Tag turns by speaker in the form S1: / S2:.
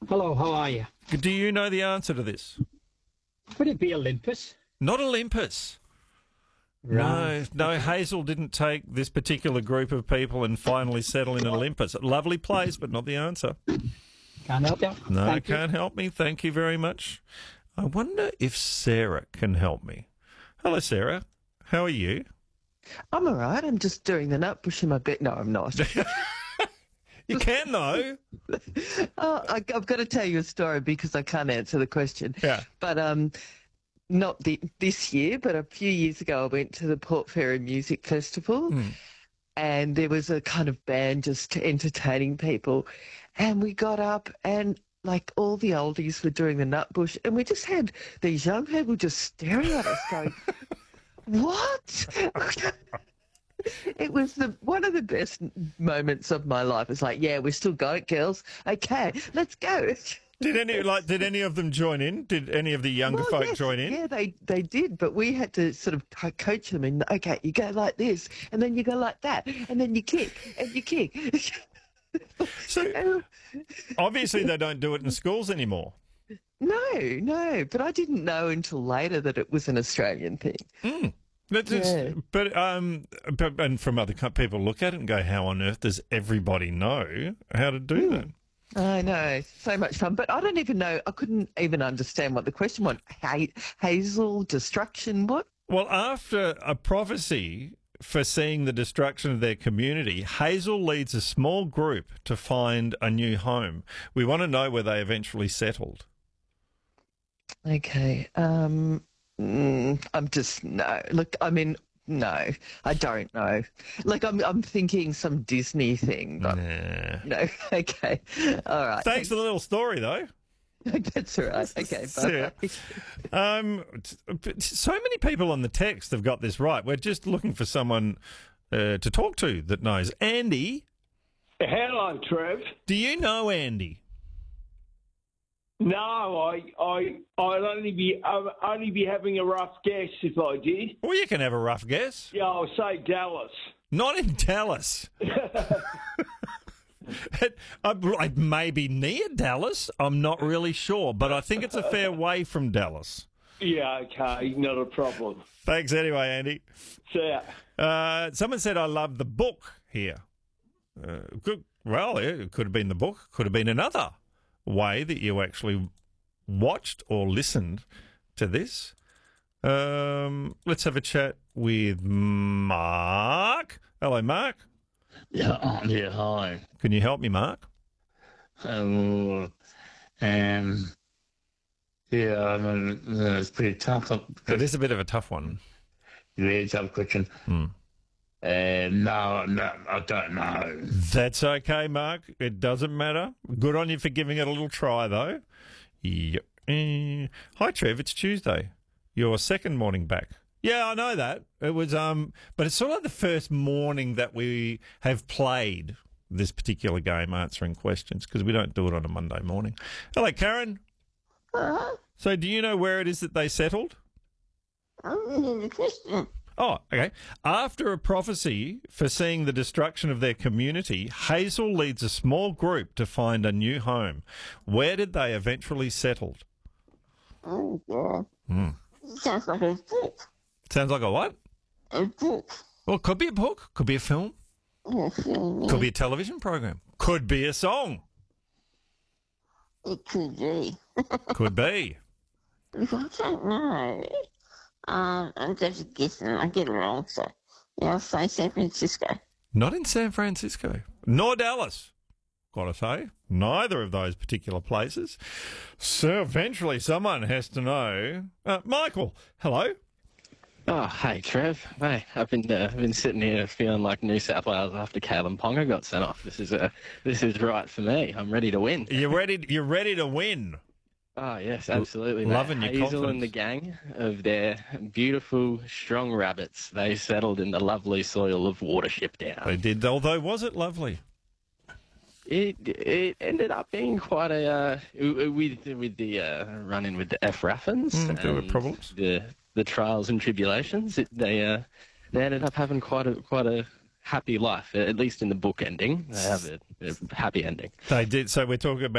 S1: Hello, how are you?
S2: Do you know the answer to this?
S1: Would it be Olympus?
S2: Not Olympus.
S1: Right.
S2: No, Hazel didn't take this particular group of people and finally settle in Olympus. Lovely place, but not the answer.
S1: Can't help you.
S2: No,
S1: Thank you.
S2: can't help me. Thank you very much. I wonder if Sarah can help me. Hello, Sarah. How are you?
S3: I'm all right. I'm just doing the nut push in my bed. No, I'm not.
S2: You can, though.
S3: I've got to tell you a story because I can't answer the question.
S2: Yeah.
S3: But not this year, but a few years ago, I went to the Port Fairy Music Festival, and there was a kind of band just entertaining people, and we got up and like all the oldies were doing the nut bush, and we just had these young people just staring at us, going, "What?" It was one of the best moments of my life. It's like, yeah, we still got it, girls. Okay, let's go.
S2: Did any of them join in? Did any of the younger folk
S3: Yes,
S2: join in?
S3: yeah, they did, but we had to sort of coach them. And okay, you go like this, and then you go like that, and then you kick, and you kick.
S2: So obviously they don't do it in schools anymore.
S3: No, but I didn't know until later that it was an Australian thing.
S2: But and from other people look at it and go, how on earth does everybody know how to do that?
S3: I know, so much fun. But I don't even know, I couldn't even understand what the question was. Hazel, destruction, what?
S2: Well, after a prophecy foreseeing the destruction of their community, Hazel leads a small group to find a new home. We want to know where they eventually settled.
S3: Okay, I'm just, no. Look, I mean, no, I don't know. Like, I'm thinking some Disney thing, but no. Okay, all right.
S2: Thanks for the little story, though.
S3: That's all right. Okay, bye.
S2: So many people on the text have got this right. We're just looking for someone to talk to that knows. Andy,
S4: Hello, Trev.
S2: do you know Andy?
S4: No, I'd only be having a rough guess if I did.
S2: Well, you can have a rough guess.
S4: Yeah, I'll say Dallas.
S2: Not in Dallas. It may be near Dallas. I'm not really sure, but I think it's a fair way from Dallas.
S4: Yeah, okay, not a problem.
S2: Thanks anyway, Andy.
S4: So,
S2: Someone said, I love the book here. Well, it could have been the book, could have been another way that you actually watched or listened to this. Let's have a chat with Mark. Hello, Mark.
S5: Yeah, hi.
S2: Can you help me, Mark?
S5: Yeah, I mean, it's pretty tough.
S2: It is a bit of a tough one.
S5: Really tough question. No, I don't know.
S2: That's okay, Mark. It doesn't matter. Good on you for giving it a little try, though. Yep. Hi, Trev. It's Tuesday. Your second morning back. Yeah, I know that. It was, but it's sort of the first morning that we have played this particular game, answering questions, because we don't do it on a Monday morning. Hello, Karen. So, do you know where it is that they settled? Oh, okay. After a prophecy foreseeing the destruction of their community, Hazel leads a small group to find a new home. Where did they eventually settle?
S6: Oh, God. Sounds like a book.
S2: Sounds like a what?
S6: A book.
S2: Well, it could be a book, could be a film, could be a television program, could be a song,
S6: It could be.
S2: could be.
S6: I don't know. I'm just guessing. I get it wrong, so yeah, I'll say San Francisco.
S2: Not in San Francisco, nor Dallas. Gotta say, neither of those particular places. So eventually someone has to know. Michael, hello.
S7: Oh, hey, Trev. Hey, I've been sitting here feeling like New South Wales after Kalen Ponga got sent off. This is right for me. I'm ready to win.
S2: You're ready to win.
S7: Oh, yes, absolutely.
S2: Loving your
S7: Hazel
S2: confidence.
S7: and the gang of their beautiful, strong rabbits, they settled in the lovely soil of Watership Down.
S2: They did, although was it lovely?
S7: It ended up being quite a with the run-in with the F. Raffins
S2: There were
S7: and
S2: problems.
S7: the trials and tribulations. They ended up having quite a happy life, at least in the book ending. They have a happy ending.
S2: They did. So we're talking about